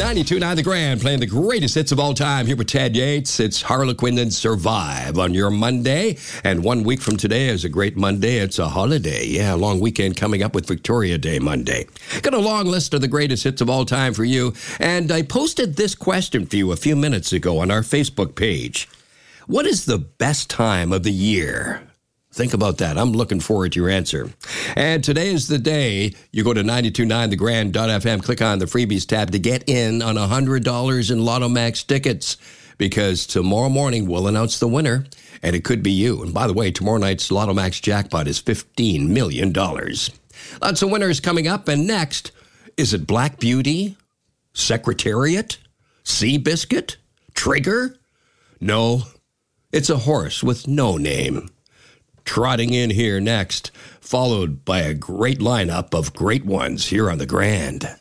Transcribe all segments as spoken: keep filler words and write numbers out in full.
ninety-two point nine The Grand, playing the greatest hits of all time here with Ted Yates. It's Harlequin and Survive on your Monday. And one week from today is a great Monday. It's a holiday. Yeah, a long weekend coming up with Victoria Day Monday. Got a long list of the greatest hits of all time for you. And I posted this question for you a few minutes ago on our Facebook page. What is the best time of the year? Think about that. I'm looking forward to your answer. And today is the day you go to ninety-two point nine the grand dot f m, click on the freebies tab to get in on one hundred dollars in Lotto Max tickets, because tomorrow morning we'll announce the winner, and it could be you. And by the way, tomorrow night's Lotto Max jackpot is fifteen million dollars. Lots of winners coming up, and next, is it Black Beauty? Secretariat? Seabiscuit? Trigger? No, it's a horse with no name. Trotting in here next, followed by a great lineup of great ones here on the Grand.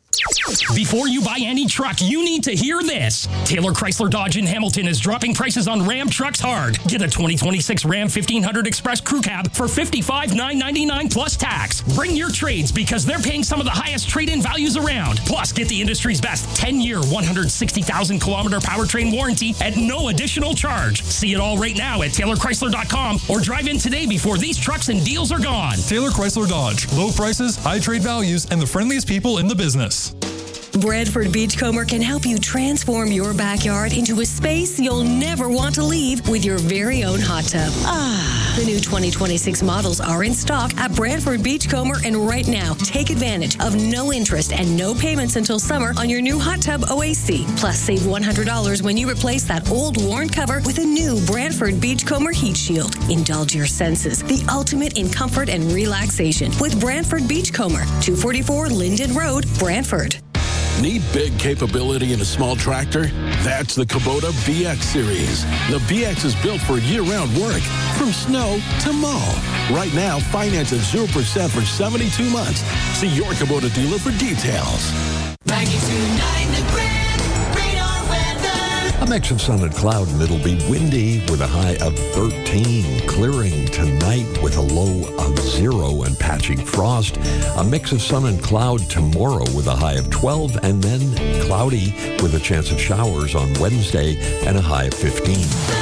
Before you buy any truck, you need to hear this. Taylor Chrysler Dodge in Hamilton is dropping prices on Ram trucks hard. Get a twenty twenty-six Ram fifteen hundred Express Crew Cab for fifty-five thousand nine hundred ninety-nine dollars plus tax. Bring your trades because they're paying some of the highest trade-in values around. Plus, get the industry's best ten-year, one hundred sixty thousand kilometer powertrain warranty at no additional charge. See it all right now at Taylor Chrysler dot com or drive in today before these trucks and deals are gone. Taylor Chrysler Dodge. Low prices, high trade values, and the friendliest people in the business. Bradford Beachcomber can help you transform your backyard into a space you'll never want to leave with your very own hot tub. Ah, the new twenty twenty-six models are in stock at Bradford Beachcomber, and right now, take advantage of no interest and no payments until summer on your new hot tub O A C. Plus, save one hundred dollars when you replace that old worn cover with a new Bradford Beachcomber Heat Shield. Indulge your senses, the ultimate in comfort and relaxation with Bradford Beachcomber, two forty-four Linden Road, Brantford. Need big capability in a small tractor? That's the Kubota B X Series. The B X is built for year-round work, from snow to mow. Right now, finance at zero percent for seventy-two months. See your Kubota dealer for details. ninety-two point nine The Grand, radar weather. A mix of sun and cloud, and it'll be windy with a high of thirteen. Clearing tonight with a low of zero and patchy frost. A mix of sun and cloud tomorrow with a high of twelve, and then cloudy with a chance of showers on Wednesday and a high of fifteen.